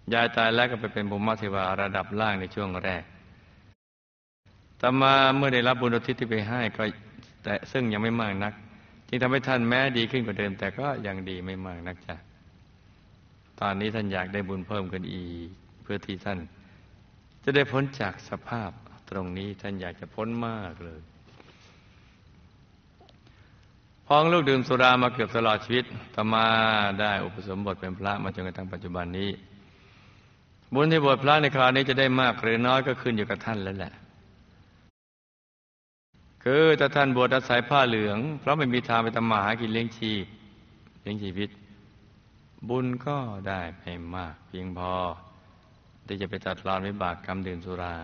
ยายตายแล้วก็ไปเป็นภูมิเทวาระดับล่างในช่วงแรกต่อมาเมื่อได้รับบุญอุทิศที่ไปให้ก็แต่ซึ่งยังไม่มากนักจึงทำให้ท่านแม้ดีขึ้นกว่าเดิมแต่ก็ยังดีไม่มากนักจ้ะตอนนี้ท่านอยากได้บุญเพิ่มขึ้นอีกเพื่อที่ท่านจะได้พ้นจากสภาพตรงนี้ท่านอยากจะพ้นมากเลยพ้องลูกดื่มสุรามาเกือบตลอดชีวิตต่อมาได้อุปสมบทเป็นพระมาจนกระทั่งปัจจุบันนี้บุญที่บวชพระในคราวนี้จะได้มากหรือน้อยก็ขึ้นอยู่กับท่านแล้วแหละคือถ้าท่านบวชอาศัยผ้าเหลืองเพราะไม่มีทางไปทำมาหากินเลี้ยงชีวิตบุญก็ได้ไม่มากเพียงพอที่จะไปตัดรอนวิบากกรรมดื่มสุรา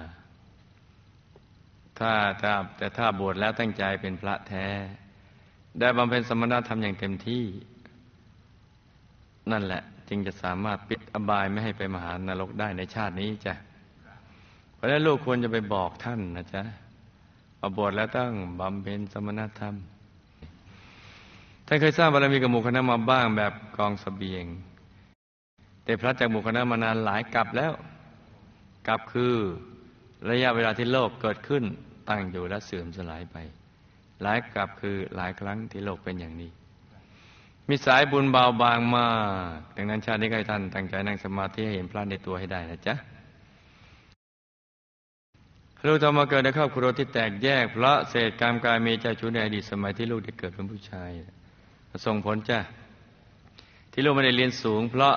แต่ถ้าบวชแล้วตั้งใจเป็นพระแท้ได้บำเพ็ญสมณธรรมอย่างเต็มที่นั่นแหละจึงจะสามารถปิดอบายไม่ให้ไปมหานรกได้ในชาตินี้จ้ะเพราะฉะนั้นลูกควรจะไปบอกท่านนะจ๊ะมาบวชแล้วต้องบำเพ็ญสมณธรรมท่านเคยสร้างบารมีกับหมู่คณะมาบ้างแบบกองเสบียงแต่พลัดจากหมู่คณะมานานหลายกับแล้วกับคือระยะเวลาที่โลกเกิดขึ้นตั้งอยู่และเสื่อมสลายไปหลายกับคือหลายครั้งที่โลกเป็นอย่างนี้มีสายบุญเบาบางมากดังนั้นชาตินี้ให้ท่านตั้งใจนั่งสมาธิให้เห็นพระในตัวให้ได้นะจ๊ะลูกต้องมาเกิดในครอบครัวที่แตกแยกเพราะเศษกรรมกายมีเจ้าชู้ในอดีตสมัยที่ลูกได้เกิดเป็นผู้ชายส่งผลจ้ะที่ลูกไม่ได้เรียนสูงเพราะ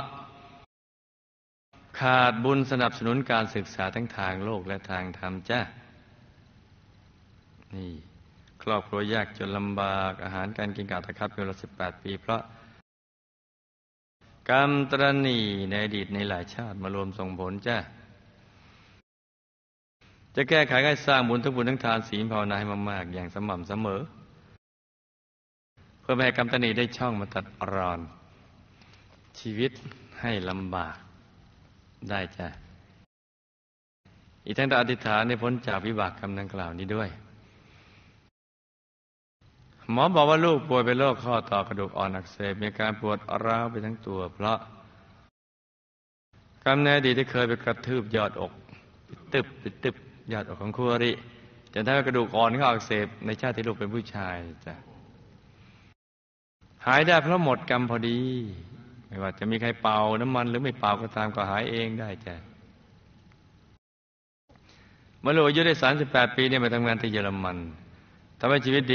ขาดบุญสนับสนุนการศึกษาทั้งทางโลกและทางธรรมจ้ะนี่ครอบครัวยากจนลำบากอาหารการกินขาดตะครับเป็นเวลา18 ปีเพราะกรรมตรณีในอดีตในหลายชาติมารวมส่งผลจ้ะจะแก้ไขให้สร้างบุญทั้งบุญทั้งทานศีลภาวนาให้มากๆอย่างสม่ำเสมอเพื่อไม่ให้กรรมตรณีได้ช่องมาตัดรอนชีวิตให้ลำบากได้จ้ะอีกทั้งต้องอธิษฐานให้พ้นจากวิบากกรรมดังกล่าวนี้ด้วยหมอบอกว่าลูกป่วยเป็นโรคข้อต่อกระดูกอ่อนอักเสบมีอาการปวดร้าวไปทั้งตัวเพราะกรรมในอดีตที่เคยไปกระทืบยอดอกตึบยอดอกของคู่อริจนทำให้กระดูกอ่อนก็อักเสบในชาติที่ลูกเป็นผู้ชายจ้ะหายได้เพราะหมดกรรมพอดีไม่ว่าจะมีใครเป่าน้ำมันหรือไม่เป่าก็ตามก็หายเองได้จ้ะเมื่อลูกอายุได้38 ปีเนี่ยมาทำงานที่เยอรมันทำให้ชีวิตดี